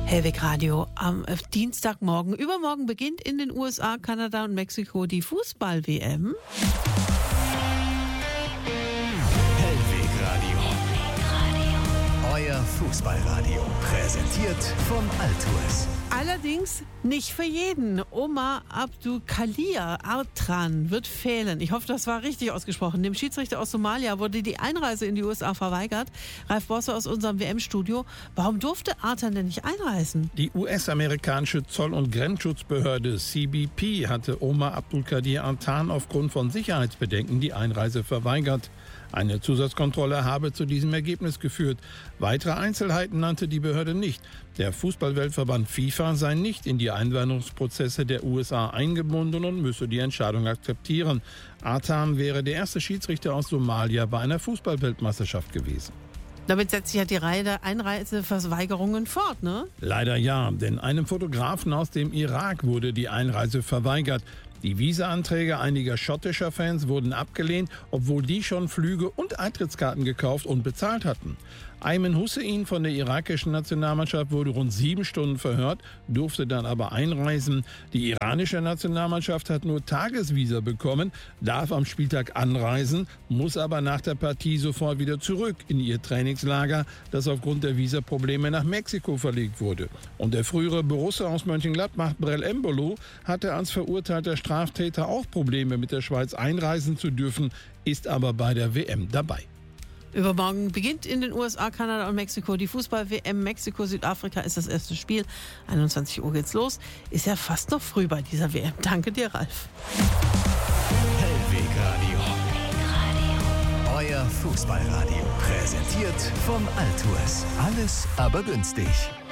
Hellweg Radio am Dienstagmorgen. Übermorgen beginnt in den USA, Kanada und Mexiko die Fußball-WM. Hellweg Radio. Euer Fußballradio. Präsentiert von Altues. Allerdings nicht für jeden. Omar Abdukalir Artran wird fehlen. Ich hoffe, das war richtig ausgesprochen. Dem Schiedsrichter aus Somalia wurde die Einreise in die USA verweigert. Ralf Bosse aus unserem WM-Studio. Warum durfte Artran denn nicht einreisen? Die US-amerikanische Zoll- und Grenzschutzbehörde CBP hatte Omar Abdulkadir Artan aufgrund von Sicherheitsbedenken die Einreise verweigert. Eine Zusatzkontrolle habe zu diesem Ergebnis geführt. Weitere Einzelheiten nannte die Behörde nicht. Der Fußballweltverband FIFA sei nicht in die Einwanderungsprozesse der USA eingebunden und müsse die Entscheidung akzeptieren. Artan wäre der erste Schiedsrichter aus Somalia bei einer Fußballweltmeisterschaft gewesen. Damit setzt sich ja die Reihe der Einreiseverweigerungen fort, ne? Leider ja, denn einem Fotografen aus dem Irak wurde die Einreise verweigert. Die Visa-Anträge einiger schottischer Fans wurden abgelehnt, obwohl die schon Flüge und Eintrittskarten gekauft und bezahlt hatten. Ayman Hussein von der irakischen Nationalmannschaft wurde rund 7 Stunden verhört, durfte dann aber einreisen. Die iranische Nationalmannschaft hat nur Tagesvisa bekommen, darf am Spieltag anreisen, muss aber nach der Partie sofort wieder zurück in ihr Trainingslager, das aufgrund der Visaprobleme nach Mexiko verlegt wurde. Und der frühere Borussia aus Mönchengladbach, Brel Embolo, hatte als verurteilter Straftäter auch Probleme mit der Schweiz einreisen zu dürfen, ist aber bei der WM dabei. Übermorgen beginnt in den USA, Kanada und Mexiko die Fußball-WM. Mexiko-Südafrika ist das erste Spiel. 21 Uhr geht's los. Ist ja fast noch früh bei dieser WM. Danke dir, Ralf. Hellweg Radio. Euer Fußballradio. Präsentiert von Altues. Alles aber günstig.